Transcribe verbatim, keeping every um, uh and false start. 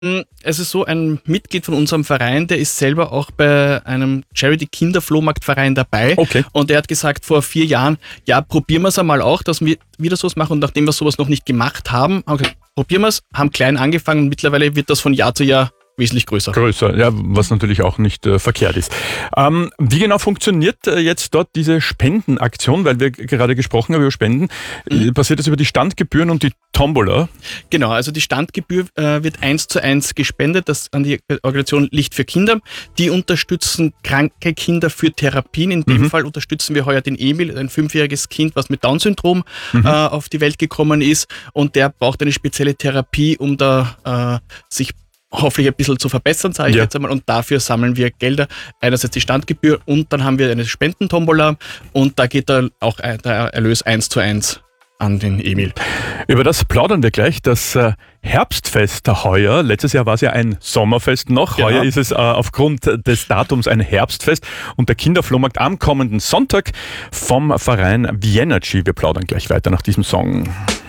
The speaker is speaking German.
Es ist so, ein Mitglied von unserem Verein, der ist selber auch bei einem Charity-Kinder-Flohmarkt-Verein dabei. Okay. Und er hat gesagt vor vier Jahren, ja, probieren wir es einmal auch, dass wir wieder sowas machen. Und nachdem wir sowas noch nicht gemacht haben, haben wir gesagt, probieren wir es, haben klein angefangen und mittlerweile wird das von Jahr zu Jahr wesentlich größer. Größer, ja, was natürlich auch nicht äh, verkehrt ist. Ähm, wie genau funktioniert äh, jetzt dort diese Spendenaktion? Weil wir g- gerade gesprochen haben über Spenden. Mhm. Äh, passiert das über die Standgebühren und die Tombola? Genau, also die Standgebühr äh, wird eins zu eins gespendet, das an die Organisation Licht für Kinder. Die unterstützen kranke Kinder für Therapien. In dem Mhm. Fall unterstützen wir heuer den Emil, ein fünfjähriges Kind, was mit Down-Syndrom Mhm. äh, auf die Welt gekommen ist. Und der braucht eine spezielle Therapie, um da äh, sich hoffentlich ein bisschen zu verbessern, sage ich Ja. jetzt einmal. Und dafür sammeln wir Gelder. Einerseits die Standgebühr und dann haben wir eine Spendentombola und da geht dann auch ein- der Erlös eins zu eins an den Emil. Über das plaudern wir gleich. Das äh, Herbstfest heuer, letztes Jahr war es ja ein Sommerfest noch, Genau. heuer ist es äh, aufgrund des Datums ein Herbstfest und der Kinderflohmarkt am kommenden Sonntag vom Verein Vienergy. Wir plaudern gleich weiter nach diesem Song.